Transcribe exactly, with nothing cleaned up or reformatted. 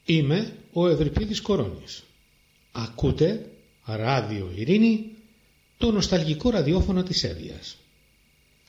Είμαι ο Ευρυπίδης Κορώνης. Ακούτε Ράδιο Ειρήνη, το νοσταλγικό ραδιόφωνο της Εύβοιας.